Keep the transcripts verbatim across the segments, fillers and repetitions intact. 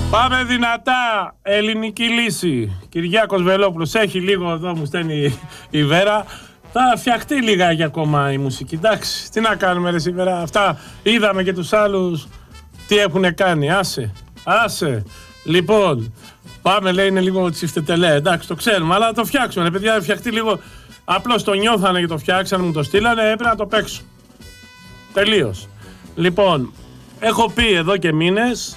Πάμε δυνατά. Ελληνική λύση. Κυριάκος Βελόπουλος έχει λίγο εδώ, μου στέλνει η Βέρα. Θα φτιαχτεί λίγα ακόμα η μουσική. Εντάξει, τι να κάνουμε ρε σήμερα. Αυτά είδαμε και τους άλλους τι έχουν κάνει. Άσε, άσε. Λοιπόν, πάμε λέει είναι λίγο τσιφτετελέ. Εντάξει, το ξέρουμε, αλλά το φτιάξουμε. Παιδιά, θα φτιαχτεί λίγο. Απλώς το νιώθανε και το φτιάξανε, μου το στείλανε. Έπρεπε να το παίξω. Τελείως. Λοιπόν, έχω πει εδώ και μήνες.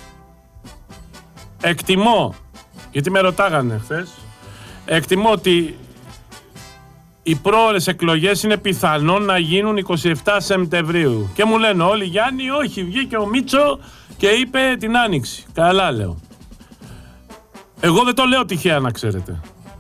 Εκτιμώ, γιατί με ρωτάγανε χθες, εκτιμώ ότι οι πρόορες εκλογές είναι πιθανόν να γίνουν εικοστή εβδόμη Σεπτεμβρίου. Και μου λένε όλοι, Γιάννη, όχι, βγήκε ο Μίτσο και είπε την Άνοιξη. Καλά λέω. Εγώ δεν το λέω τυχαία, να ξέρετε.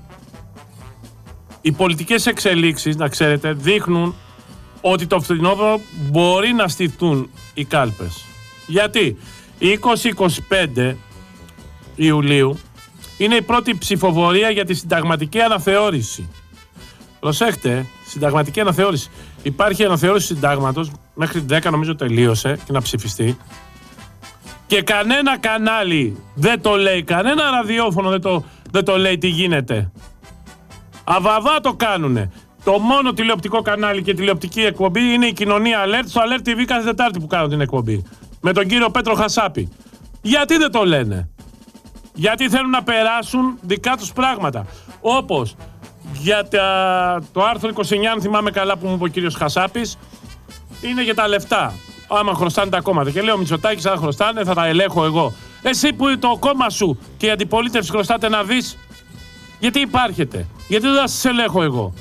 Οι πολιτικές εξελίξεις, να ξέρετε, δείχνουν ότι το φθινόπωρο μπορεί να στηθούν οι κάλπες. Γιατί είκοσι είκοσι πέντε Ιουλίου είναι η πρώτη ψηφοφορία για τη συνταγματική αναθεώρηση. Προσέχτε, συνταγματική αναθεώρηση. Υπάρχει αναθεώρηση συντάγματος, μέχρι δέκα νομίζω τελείωσε και να ψηφιστεί. Και κανένα κανάλι δεν το λέει, κανένα ραδιόφωνο δεν το, δεν το λέει τι γίνεται. Αβαβά το κάνουνε. Το μόνο τηλεοπτικό κανάλι και τηλεοπτική εκπομπή είναι η Κοινωνία Alert, στο Alert τι βι κάθε Τετάρτη που κάνουν την εκπομπή. Με τον κύριο Πέτρο Χασάπη. Γιατί δεν το λένε? Γιατί θέλουν να περάσουν δικά τους πράγματα. Όπως για τα, το άρθρο είκοσι εννιά, αν θυμάμαι καλά που μου είπε ο κύριος Χασάπης, είναι για τα λεφτά. Άμα χρωστάνε τα κόμματα. Και λέω Μητσοτάκης, αν χρωστάνε θα τα ελέγχω εγώ. Εσύ που το κόμμα σου και η αντιπολίτευση χρωστάτε να δεις, γιατί υπάρχετε? Γιατί δεν θα σας ελέγχω εγώ?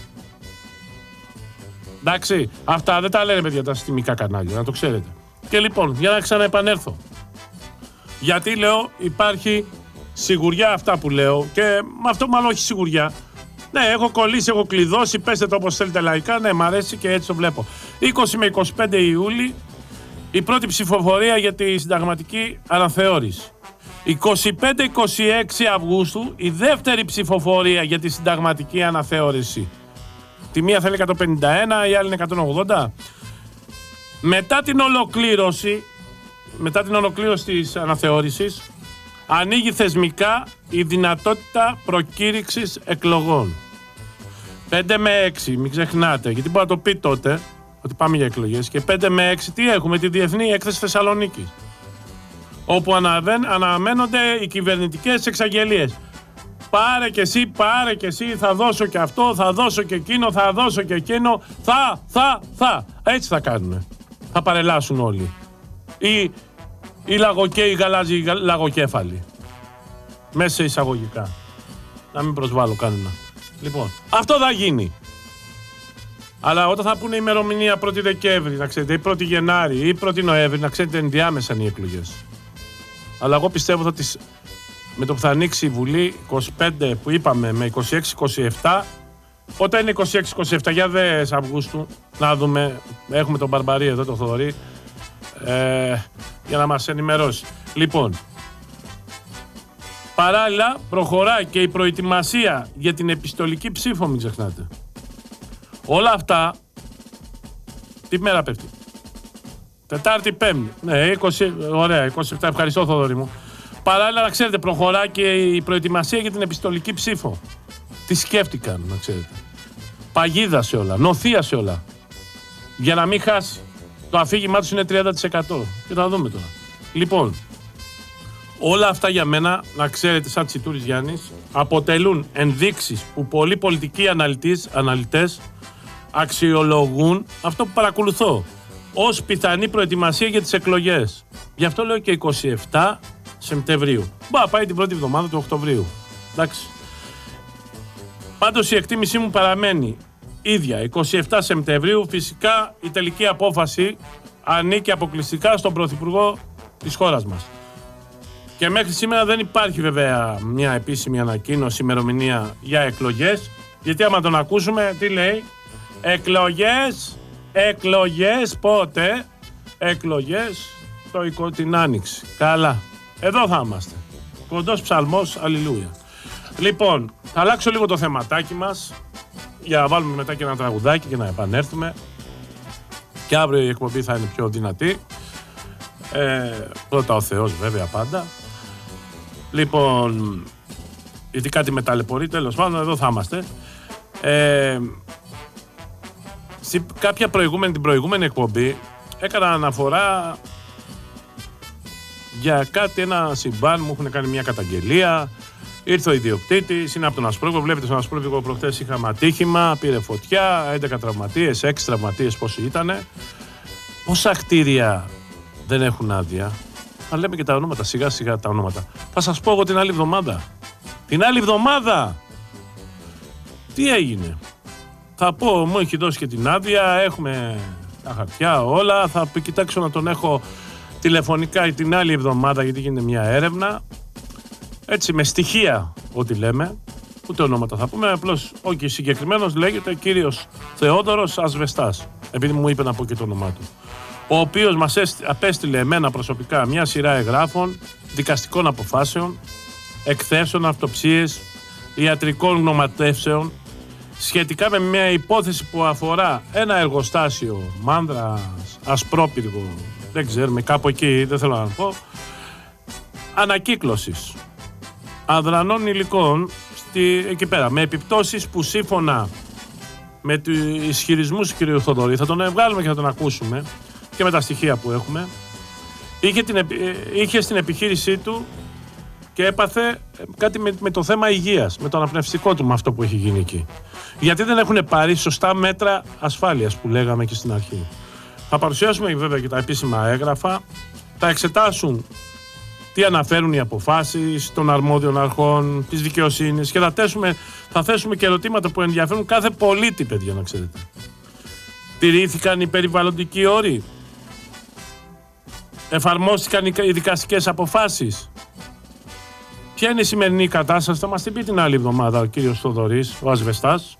Εντάξει, αυτά δεν τα λένε παιδιά τα συστημικά κανάλια, να το ξέρετε. Και λοιπόν, για να ξαναεπανέλθω. Γιατί λέω υπάρχει σιγουριά αυτά που λέω και με αυτό μάλλον όχι σιγουριά. Ναι, έχω κολλήσει, έχω κλειδώσει, πέστε το όπως θέλετε λαϊκά, ναι, μ' αρέσει και έτσι το βλέπω. είκοσι με είκοσι πέντε Ιούλη η πρώτη ψηφοφορία για τη συνταγματική αναθεώρηση. είκοσι πέντε είκοσι έξι Αυγούστου η δεύτερη ψηφοφορία για τη συνταγματική αναθεώρηση. Τη μία θέλει εκατόν πενήντα ένα, η άλλη είναι εκατόν ογδόντα. Μετά την ολοκλήρωση, μετά την ολοκλήρωση της αναθεώρησης, ανοίγει θεσμικά η δυνατότητα προκήρυξης εκλογών. πέντε με έξι, μην ξεχνάτε, γιατί μπορεί να το πει τότε, ότι πάμε για εκλογές. Και πέντε με έξι τι έχουμε? Τη Διεθνή Έκθεση Θεσσαλονίκης. Όπου αναμένονται οι κυβερνητικές εξαγγελίες. Πάρε και εσύ, πάρε και εσύ, θα δώσω και αυτό, θα δώσω και εκείνο, θα δώσω και εκείνο, θα, θα, θα. Έτσι θα κάνουν. Θα παρελάσουν όλοι. Ή οι λαγοκέ, οι γαλάζιοι λαγοκέφαλοι. Μέσα σε εισαγωγικά. Να μην προσβάλλω κανένα. Λοιπόν, αυτό θα γίνει. Αλλά όταν θα πούνε ημερομηνία πρώτη Δεκέμβρη, να ξέρετε, ή πρώτη Γενάρη ή πρώτη Νοέμβρη, να ξέρετε, ενδιάμεσα είναι οι εκλογές. Αλλά εγώ πιστεύω ότι με το που θα ανοίξει η Βουλή είκοσι πέντε που είπαμε με είκοσι έξι είκοσι επτά, όταν είναι είκοσι έξι είκοσι επτά για δες Αυγούστου, να δούμε, έχουμε τον Μπαρμπαρί εδώ, τον Θοδωρή, ε, για να μας ενημερώσει. Λοιπόν, παράλληλα προχωράει και η προετοιμασία για την επιστολική ψήφο, μην ξεχνάτε. Όλα αυτά, τι μέρα πέφτει? Τετάρτη, Πέμπτη. Ναι, είκοσι, ωραία, είκοσι επτά, ευχαριστώ Θοδωρή μου. Παράλληλα, να ξέρετε, προχωρά και η προετοιμασία για την επιστολική ψήφο. Τι σκέφτηκαν, να ξέρετε. Παγίδα σε όλα, νοθεία σε όλα. Για να μην χάσει. Το αφήγημά τους είναι τριάντα τοις εκατό. Και θα δούμε τώρα. Λοιπόν, όλα αυτά για μένα, να ξέρετε, σαν Τσιτούρης Γιάννης, αποτελούν ενδείξεις που πολλοί πολιτικοί αναλυτές, αναλυτές αξιολογούν αυτό που παρακολουθώ ως πιθανή προετοιμασία για τις εκλογές. Γι' αυτό λέω και είκοσι επτά Σεπτεμβρίου. Μπα, πάει την πρώτη εβδομάδα του Οκτωβρίου. Εντάξει. Πάντως η εκτίμησή μου παραμένει ίδια. είκοσι επτά Σεπτεμβρίου, φυσικά η τελική απόφαση ανήκει αποκλειστικά στον Πρωθυπουργό της χώρας μας. Και μέχρι σήμερα δεν υπάρχει βέβαια μια επίσημη ανακοίνωση, ημερομηνία για εκλογές. Γιατί άμα τον ακούσουμε, τι λέει? Εκλογές, εκλογές, πότε? Εκλογές το, την Άνοιξη. Καλά. Εδώ θα είμαστε. Κοντός ψαλμός, αλληλούια. Λοιπόν, θα αλλάξω λίγο το θεματάκι μας για να βάλουμε μετά και ένα τραγουδάκι και να επανέλθουμε. Και αύριο η εκπομπή θα είναι πιο δυνατή. Ε, πρώτα ο Θεός βέβαια πάντα. Λοιπόν, γιατί κάτι με ταλαιπωρεί, τέλος πάντων, εδώ θα είμαστε. Ε, σε κάποια προηγούμενη, την προηγούμενη εκπομπή έκανα αναφορά για κάτι, ένα συμβάν, μου έχουν κάνει μια καταγγελία. Ήρθε ο ιδιοκτήτης, είναι από τον Ασπρόβιο. Βλέπετε, στον Ασπρόβιο προχθές είχαμε ατύχημα, πήρε φωτιά, έντεκα τραυματίες, έξι τραυματίες πόσοι ήτανε. Πόσα κτίρια δεν έχουν άδεια. Θα λέμε και τα ονόματα, σιγά σιγά τα ονόματα. Θα σας πω εγώ την άλλη εβδομάδα. Την άλλη εβδομάδα! Τι έγινε. Θα πω, μου έχει δώσει και την άδεια, έχουμε τα χαρτιά όλα. Θα κοιτάξω να τον έχω τηλεφωνικά την άλλη εβδομάδα, γιατί γίνεται μια έρευνα. Έτσι, με στοιχεία ό,τι λέμε. Ούτε ονόματα θα πούμε, απλώς όχι συγκεκριμένος, λέγεται κύριος Θεόδωρος Ασβεστάς. Επειδή μου είπε να πω και το όνομά του. Ο οποίος μας απέστειλε εμένα προσωπικά μια σειρά εγγράφων, δικαστικών αποφάσεων, εκθέσεων, αυτοψίες, ιατρικών γνωματεύσεων, σχετικά με μια υπόθεση που αφορά ένα εργοστάσιο Μάνδρας, Ασπρόπυργο, δεν ξέρουμε, κάπου εκεί, δεν θέλω να πω, ανακύκλωσης αδρανών υλικών στη, εκεί πέρα, με επιπτώσεις που σύμφωνα με τους ισχυρισμούς του κ. Θοδωρή, θα τον βγάλουμε και θα τον ακούσουμε και με τα στοιχεία που έχουμε, είχε, την, είχε στην επιχείρησή του και έπαθε κάτι με, με το θέμα υγείας, με το αναπνευστικό του, με αυτό που έχει γίνει εκεί. Γιατί δεν έχουν πάρει σωστά μέτρα ασφάλειας που λέγαμε και στην αρχή. Θα παρουσιάσουμε βέβαια και τα επίσημα έγγραφα, θα εξετάσουν τι αναφέρουν οι αποφάσεις των αρμόδιων αρχών, της δικαιοσύνης και θα θέσουμε, θα θέσουμε και ερωτήματα που ενδιαφέρουν κάθε πολίτη, παιδιά, να ξέρετε. Τηρήθηκαν οι περιβαλλοντικοί όροι, εφαρμόστηκαν οι δικαστικές αποφάσεις. Ποια είναι η σημερινή κατάσταση, θα μας την πει την άλλη εβδομάδα ο κύριος Θοδωρής, ο Ασβεστάς.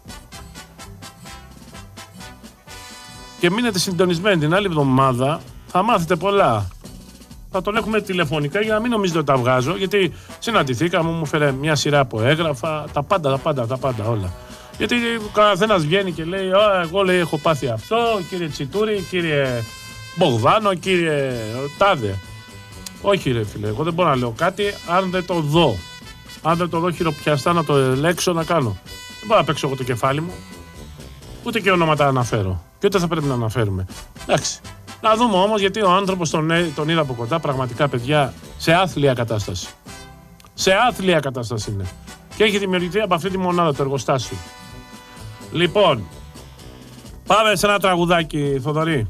Και μείνετε συντονισμένοι, την άλλη εβδομάδα θα μάθετε πολλά. Θα τον έχουμε τηλεφωνικά για να μην νομίζετε ότι τα βγάζω, γιατί συναντηθήκαμε, μου φέρε μια σειρά από έγγραφα, τα πάντα, τα πάντα, τα πάντα όλα. Γιατί ο καθένας βγαίνει και λέει, εγώ λέει έχω πάθει αυτό, κύριε Τσιτούρη, κύριε Μπογδάνο, κύριε Τάδε. Όχι ρε φίλε, εγώ δεν μπορώ να λέω κάτι αν δεν το δω. Αν δεν το δω χειροπιαστά να το ελέξω να κάνω. Δεν μπορώ να παίξω εγώ το κεφάλι μου. Ούτε και ονόματα αναφέρω. Και ούτε θα πρέπει να αναφέρουμε. Εντάξει. Να δούμε όμως, γιατί ο άνθρωπος τον, τον είδα από κοντά, πραγματικά παιδιά, σε άθλια κατάσταση. Σε άθλια κατάσταση είναι. Και έχει δημιουργηθεί από αυτή τη μονάδα το εργοστάσιο. Λοιπόν, πάμε σε ένα τραγουδάκι, Θοδωρή.